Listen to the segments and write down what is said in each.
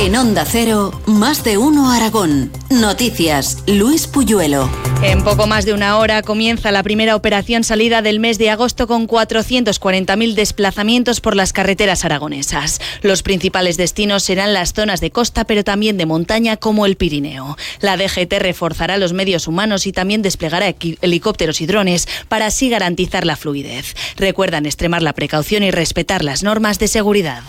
En Onda Cero, Más de Uno Aragón. Noticias, Luis Puyuelo. En poco más de una hora comienza la primera operación salida del mes de agosto con 440.000 desplazamientos por las carreteras aragonesas. Los principales destinos serán las zonas de costa, pero también de montaña como el Pirineo. La DGT reforzará los medios humanos y también desplegará helicópteros y drones para así garantizar la fluidez. Recuerdan extremar la precaución y respetar las normas de seguridad.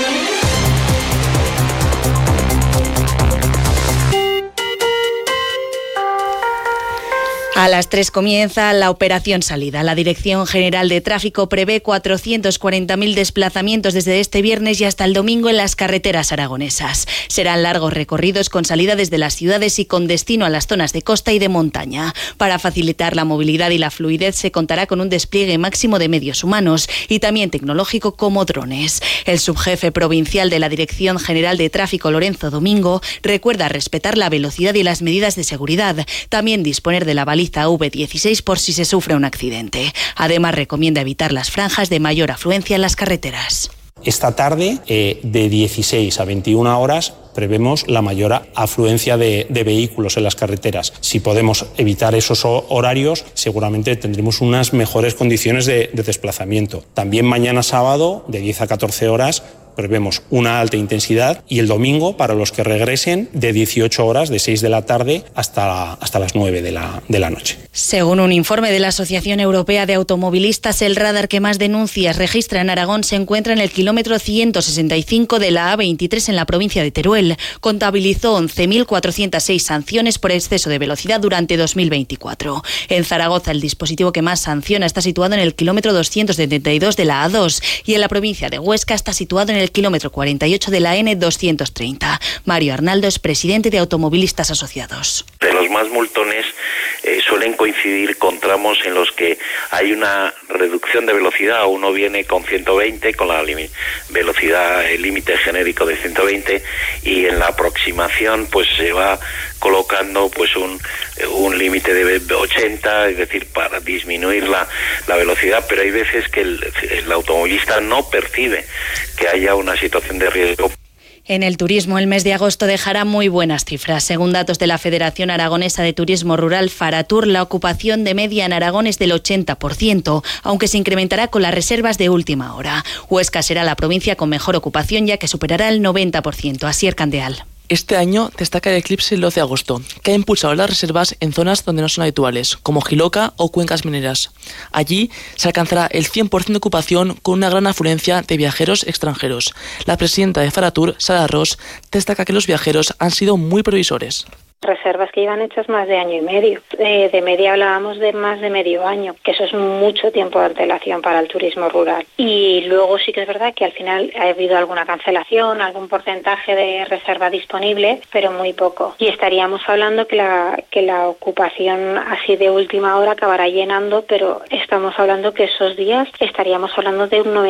A las 3 comienza la operación salida. La Dirección General de Tráfico prevé 440.000 desplazamientos desde este viernes y hasta el domingo en las carreteras aragonesas. Serán largos recorridos con salida desde las ciudades y con destino a las zonas de costa y de montaña. Para facilitar la movilidad y la fluidez se contará con un despliegue máximo de medios humanos y también tecnológico como drones. El subjefe provincial de la Dirección General de Tráfico, Lorenzo Domingo, recuerda respetar la velocidad y las medidas de seguridad. También disponer de la baliza V16 por si se sufre un accidente. Además, recomienda evitar las franjas de mayor afluencia en las carreteras. Esta tarde, de 16 a 21 horas, prevemos la mayor afluencia de vehículos en las carreteras. Si podemos evitar esos horarios, seguramente tendremos unas mejores condiciones de desplazamiento. También mañana sábado, de 10 a 14 horas, prevemos una alta intensidad y el domingo, para los que regresen, de 18 horas, de 6 de la tarde hasta las 9 de la noche. Según un informe de la Asociación Europea de Automovilistas, el radar que más denuncias registra en Aragón se encuentra en el kilómetro 165 de la A23 en la provincia de Teruel. Contabilizó 11.406 sanciones por exceso de velocidad durante 2024. En Zaragoza, el dispositivo que más sanciona está situado en el kilómetro 272 de la A2 y en la provincia de Huesca está situado en el kilómetro 48 de la N230. Mario Arnaldo es presidente de Automovilistas Asociados. De los más multones suelen coincidir con tramos en los que hay una reducción de velocidad. Uno viene con 120, con la velocidad, el límite genérico de 120, y en la aproximación pues se va colocando pues un límite de 80, es decir, para disminuir la velocidad, pero hay veces que el automovilista no percibe que haya una situación de riesgo. En el turismo, el mes de agosto dejará muy buenas cifras. Según datos de la Federación Aragonesa de Turismo Rural, Faratur, la ocupación de media en Aragón es del 80%, aunque se incrementará con las reservas de última hora. Huesca será la provincia con mejor ocupación, ya que superará el 90%. Asier Candeal. Este año destaca el eclipse el 12 de agosto, que ha impulsado las reservas en zonas donde no son habituales, como Jiloca o cuencas mineras. Allí se alcanzará el 100% de ocupación con una gran afluencia de viajeros extranjeros. La presidenta de Faratur, Sara Ross, destaca que los viajeros han sido muy previsores. Reservas que llevan hechas más de año y medio. De media hablábamos de más de medio año, que eso es mucho tiempo de antelación para el turismo rural. Y luego sí que es verdad que al final ha habido alguna cancelación, algún porcentaje de reserva disponible, pero muy poco. Y estaríamos hablando que la ocupación así de última hora acabará llenando, pero estamos hablando que esos días estaríamos hablando de un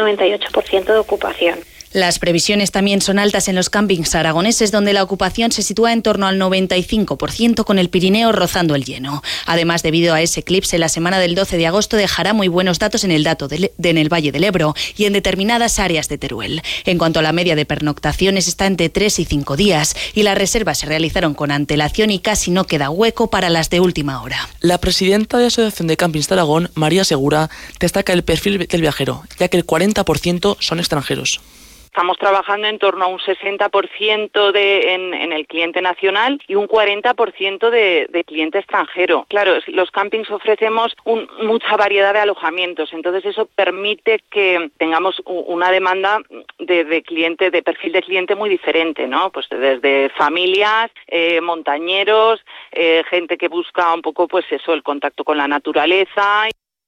97-98% de ocupación. Las previsiones también son altas en los campings aragoneses, donde la ocupación se sitúa en torno al 95%, con el Pirineo rozando el lleno. Además, debido a ese eclipse, la semana del 12 de agosto dejará muy buenos datos en el Valle del Ebro y en determinadas áreas de Teruel. En cuanto a la media de pernoctaciones, está entre 3 y 5 días y las reservas se realizaron con antelación y casi no queda hueco para las de última hora. La presidenta de la Asociación de Campings de Aragón, María Segura, destaca el perfil del viajero, ya que el 40% son extranjeros. Estamos trabajando en torno a un 60% en el cliente nacional y un 40% de cliente extranjero. Claro, los campings ofrecemos mucha variedad de alojamientos, entonces eso permite que tengamos una demanda de cliente, de perfil de cliente muy diferente, ¿no? Pues desde familias, montañeros, gente que busca un poco pues eso, el contacto con la naturaleza.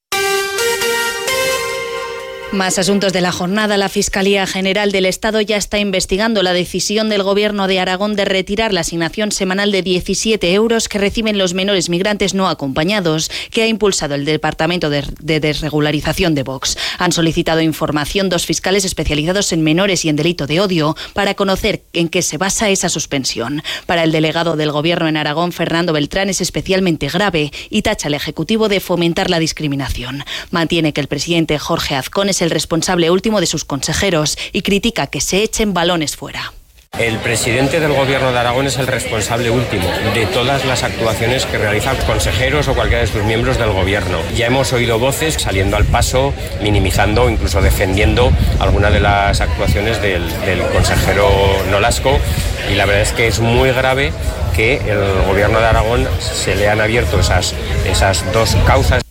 Más asuntos de la jornada. La Fiscalía General del Estado ya está investigando la decisión del Gobierno de Aragón de retirar la asignación semanal de 17 euros que reciben los menores migrantes no acompañados, que ha impulsado el Departamento de Desregularización de Vox. Han solicitado información 2 fiscales especializados en menores y en delito de odio para conocer en qué se basa esa suspensión. Para el delegado del Gobierno en Aragón, Fernando Beltrán, es especialmente grave y tacha al Ejecutivo de fomentar la discriminación. Mantiene que el presidente Jorge Azcón es el responsable último de sus consejeros y critica que se echen balones fuera. El presidente del Gobierno de Aragón es el responsable último de todas las actuaciones que realizan consejeros o cualquiera de sus miembros del Gobierno. Ya hemos oído voces saliendo al paso, minimizando o incluso defendiendo algunas de las actuaciones del consejero Nolasco, y la verdad es que es muy grave que el Gobierno de Aragón se le han abierto esas dos causas.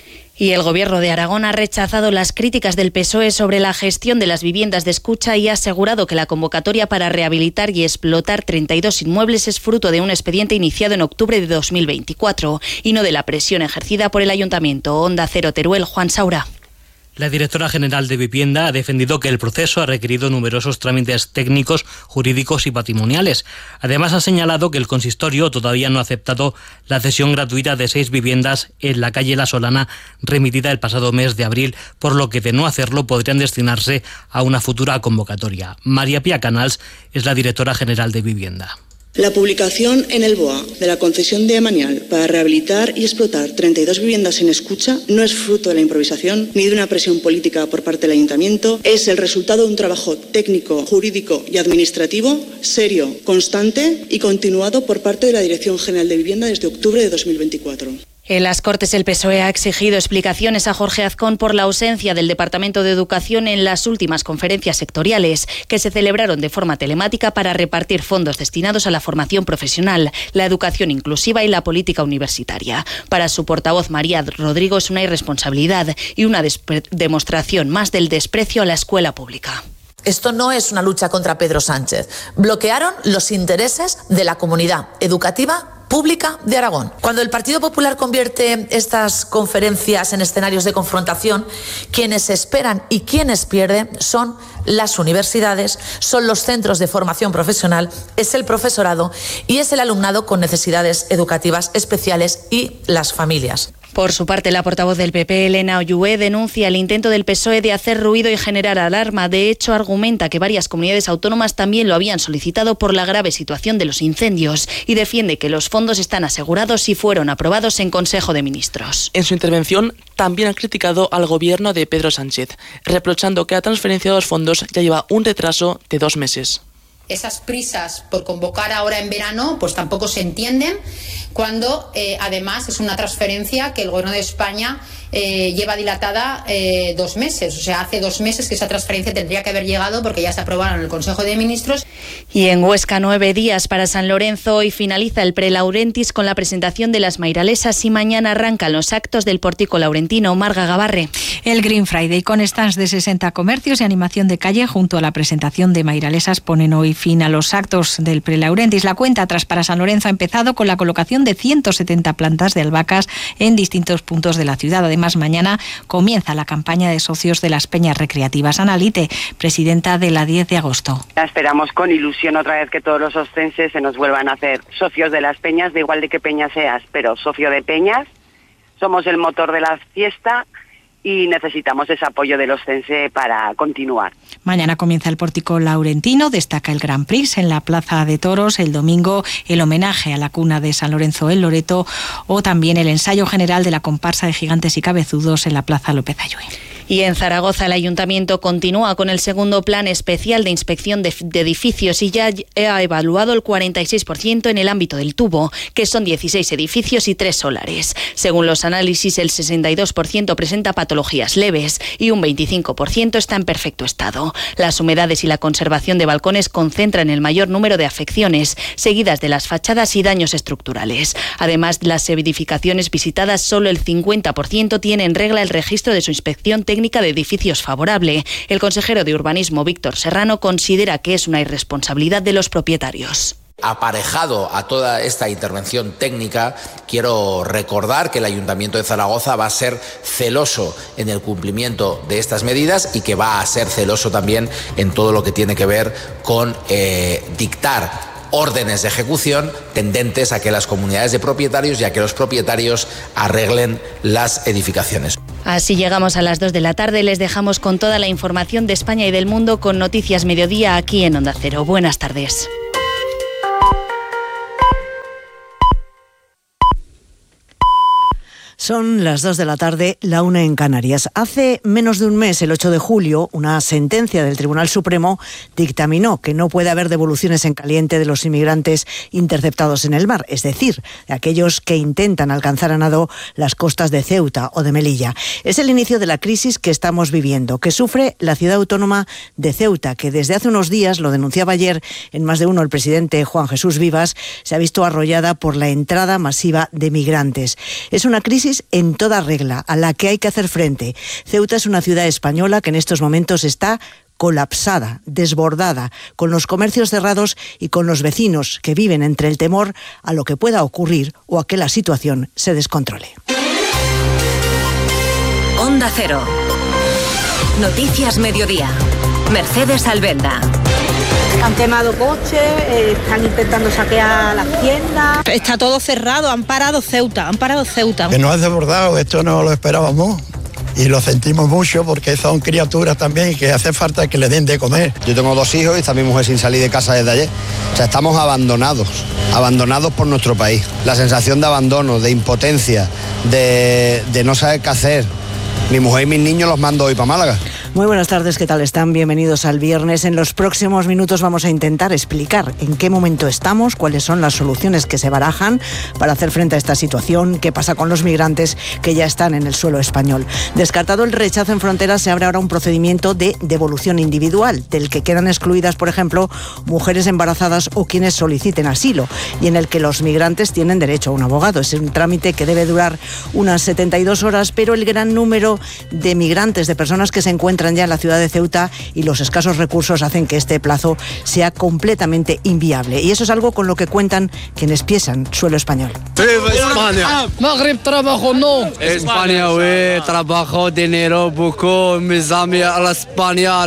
Y el Gobierno de Aragón ha rechazado las críticas del PSOE sobre la gestión de las viviendas de escucha y ha asegurado que la convocatoria para rehabilitar y explotar 32 inmuebles es fruto de un expediente iniciado en octubre de 2024 y no de la presión ejercida por el Ayuntamiento. Onda Cero Teruel, Juan Saura. La directora general de Vivienda ha defendido que el proceso ha requerido numerosos trámites técnicos, jurídicos y patrimoniales. Además, ha señalado que el consistorio todavía no ha aceptado la cesión gratuita de 6 viviendas en la calle La Solana, remitida el pasado mes de abril, por lo que de no hacerlo podrían destinarse a una futura convocatoria. María Pía Canals es la directora general de Vivienda. La publicación en el BOA de la concesión de Emanial para rehabilitar y explotar 32 viviendas en escucha no es fruto de la improvisación ni de una presión política por parte del Ayuntamiento, es el resultado de un trabajo técnico, jurídico y administrativo serio, constante y continuado por parte de la Dirección General de Vivienda desde octubre de 2024. En las Cortes el PSOE ha exigido explicaciones a Jorge Azcón por la ausencia del Departamento de Educación en las últimas conferencias sectoriales que se celebraron de forma telemática para repartir fondos destinados a la formación profesional, la educación inclusiva y la política universitaria. Para su portavoz María Rodrigo es una irresponsabilidad y una demostración más del desprecio a la escuela pública. Esto no es una lucha contra Pedro Sánchez. Bloquearon los intereses de la comunidad educativa pública de Aragón. Cuando el Partido Popular convierte estas conferencias en escenarios de confrontación, quienes esperan y quienes pierden son las universidades, son los centros de formación profesional, es el profesorado y es el alumnado con necesidades educativas especiales y las familias. Por su parte, la portavoz del PP, Elena Ollúe, denuncia el intento del PSOE de hacer ruido y generar alarma. De hecho, argumenta que varias comunidades autónomas también lo habían solicitado por la grave situación de los incendios y defiende que los fondos están asegurados y fueron aprobados en Consejo de Ministros. En su intervención, también ha criticado al gobierno de Pedro Sánchez, reprochando que la transferencia de los fondos ya lleva un retraso de 2 meses. Esas prisas por convocar ahora en verano pues tampoco se entienden cuando además es una transferencia que el Gobierno de España lleva dilatada 2 meses. O sea, hace 2 meses que esa transferencia tendría que haber llegado porque ya se aprobaron en el Consejo de Ministros. Y en Huesca 9 días para San Lorenzo. Hoy finaliza el Prelaurentis con la presentación de las Mairalesas y mañana arrancan los actos del Pórtico Laurentino. Marga Gabarre. El Green Friday con stands de 60 comercios y animación de calle junto a la presentación de Mairalesas ponen hoy fin a los actos del Prelaurentis. La cuenta atrás para San Lorenzo ha empezado con la colocación de 170 plantas de albahacas en distintos puntos de la ciudad. Además, mañana comienza la campaña de socios de las peñas recreativas. Ana Lite, presidenta de la 10 de agosto. Esperamos con ilusión otra vez que todos los ostenses se nos vuelvan a hacer socios de las peñas, da igual de qué peña seas, pero socio de peñas. Somos el motor de la fiesta y necesitamos ese apoyo del ostense para continuar. Mañana comienza el Pórtico Laurentino, destaca el Grand Prix en la Plaza de Toros, el domingo el homenaje a la cuna de San Lorenzo en Loreto o también el ensayo general de la comparsa de Gigantes y Cabezudos en la Plaza López Ayuí. Y en Zaragoza el Ayuntamiento continúa con el segundo plan especial de inspección de edificios y ya ha evaluado el 46% en el ámbito del tubo, que son 16 edificios y 3 solares. Según los análisis, el 62% presenta patologías leves y un 25% está en perfecto estado. Las humedades y la conservación de balcones concentran el mayor número de afecciones, seguidas de las fachadas y daños estructurales. Además, las edificaciones visitadas, solo el 50% tiene en regla el registro de su inspección técnica de edificios favorable. El consejero de Urbanismo, Víctor Serrano, considera que es una irresponsabilidad de los propietarios. Aparejado a toda esta intervención técnica, quiero recordar que el Ayuntamiento de Zaragoza va a ser celoso en el cumplimiento de estas medidas y que va a ser celoso también en todo lo que tiene que ver con dictar órdenes de ejecución tendentes a que las comunidades de propietarios y a que los propietarios arreglen las edificaciones. Así llegamos a las 2 de la tarde. Les dejamos con toda la información de España y del mundo con Noticias Mediodía aquí en Onda Cero. Buenas tardes. Son las 2 de la tarde, la 1 en Canarias. Hace menos de un mes, el 8 de julio, una sentencia del Tribunal Supremo dictaminó que no puede haber devoluciones en caliente de los inmigrantes interceptados en el mar, es decir, de aquellos que intentan alcanzar a nado las costas de Ceuta o de Melilla. Es el inicio de la crisis que estamos viviendo, que sufre la ciudad autónoma de Ceuta, que desde hace unos días, lo denunciaba ayer en Más de Uno el presidente Juan Jesús Vivas, se ha visto arrollada por la entrada masiva de migrantes. Es una crisis en toda regla, a la que hay que hacer frente. Ceuta es una ciudad española que en estos momentos está colapsada, desbordada, con los comercios cerrados y con los vecinos que viven entre el temor a lo que pueda ocurrir o a que la situación se descontrole. Onda Cero. Noticias Mediodía. Mercedes Alvenda. Han quemado coches, están intentando saquear las tiendas. Está todo cerrado, han parado Ceuta. Que nos ha desbordado, esto no lo esperábamos. Y lo sentimos mucho porque son criaturas también que hace falta que le den de comer. Yo tengo 2 hijos y está mi mujer sin salir de casa desde ayer. O sea, estamos abandonados por nuestro país. La sensación de abandono, de impotencia, de no saber qué hacer. Mi mujer y mis niños los mando hoy para Málaga. Muy buenas tardes, ¿qué tal están? Bienvenidos al viernes. En los próximos minutos vamos a intentar explicar en qué momento estamos, cuáles son las soluciones que se barajan para hacer frente a esta situación, qué pasa con los migrantes que ya están en el suelo español. Descartado el rechazo en fronteras, se abre ahora un procedimiento de devolución individual, del que quedan excluidas, por ejemplo, mujeres embarazadas o quienes soliciten asilo, y en el que los migrantes tienen derecho a un abogado. Es un trámite que debe durar unas 72 horas, pero el gran número de migrantes, de personas que se encuentran ya en la ciudad de Ceuta y los escasos recursos hacen que este plazo sea completamente inviable. Y eso es algo con lo que cuentan quienes pisan suelo español. España. Maghreb trabajo no. España, trabajo, dinero, poco, mis amigos a la España, a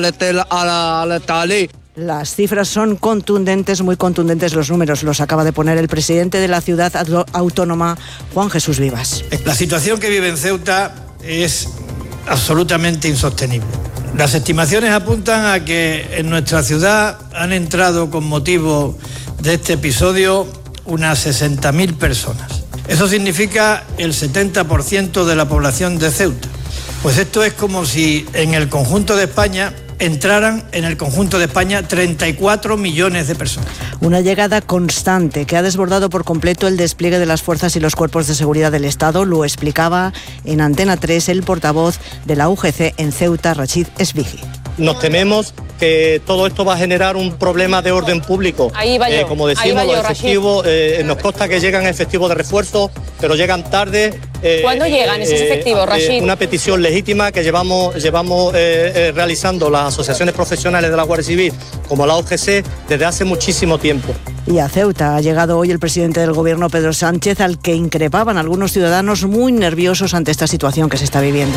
la Italia. Las cifras son contundentes, muy contundentes los números. Los acaba de poner el presidente de la ciudad autónoma, Juan Jesús Vivas. La situación que vive en Ceuta es absolutamente insostenible. Las estimaciones apuntan a que en nuestra ciudad han entrado con motivo de este episodio unas 60.000 personas. Eso significa el 70% de la población de Ceuta. Pues esto es como si en el conjunto de España entraran en el conjunto de España 34 millones de personas. Una llegada constante que ha desbordado por completo el despliegue de las fuerzas y los cuerpos de seguridad del Estado, lo explicaba en Antena 3 el portavoz de la UGC en Ceuta, Rachid Esbigi. Nos tememos que todo esto va a generar un problema de orden público. Como decimos, los efectivos, nos consta que llegan efectivos de refuerzo, pero llegan tarde. ¿Cuándo llegan esos efectivos, Rachid? Una petición legítima que llevamos realizando las asociaciones profesionales de la Guardia Civil, como la UGC, desde hace muchísimo tiempo. Y a Ceuta ha llegado hoy el presidente del Gobierno, Pedro Sánchez, al que increpaban algunos ciudadanos muy nerviosos ante esta situación que se está viviendo.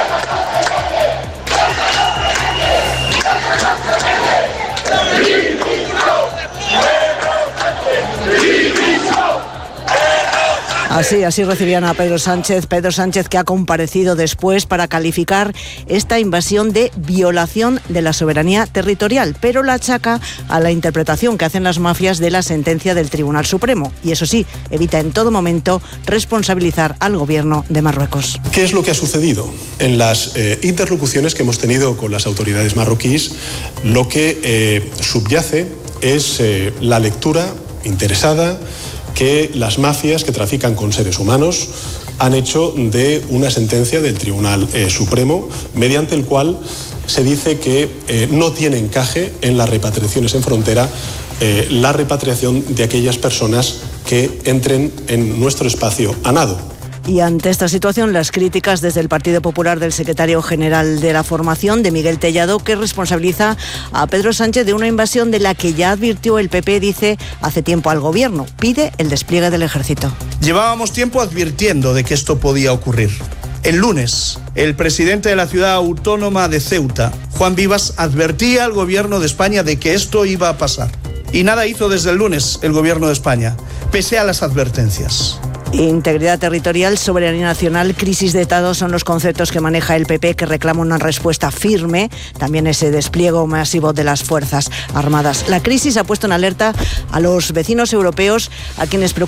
Así recibían a Pedro Sánchez que ha comparecido después para calificar esta invasión de violación de la soberanía territorial, pero la achaca a la interpretación que hacen las mafias de la sentencia del Tribunal Supremo. Y eso sí, evita en todo momento responsabilizar al gobierno de Marruecos. ¿Qué es lo que ha sucedido? En las interlocuciones que hemos tenido con las autoridades marroquíes, lo que subyace es la lectura interesada que las mafias que trafican con seres humanos han hecho de una sentencia del Tribunal Supremo, mediante el cual se dice que no tiene encaje en las repatriaciones en frontera la repatriación de aquellas personas que entren en nuestro espacio a nado. Y ante esta situación, las críticas desde el Partido Popular del secretario general de la formación, de Miguel Tellado, que responsabiliza a Pedro Sánchez de una invasión de la que ya advirtió el PP, dice, hace tiempo al gobierno. Pide el despliegue del ejército. Llevábamos tiempo advirtiendo de que esto podía ocurrir. El lunes, el presidente de la ciudad autónoma de Ceuta, Juan Vivas, advertía al gobierno de España de que esto iba a pasar. Y nada hizo desde el lunes el gobierno de España, pese a las advertencias. Integridad territorial, soberanía nacional, crisis de Estado son los conceptos que maneja el PP, que reclama una respuesta firme, también ese despliegue masivo de las Fuerzas Armadas. La crisis ha puesto en alerta a los vecinos europeos, a quienes preocupa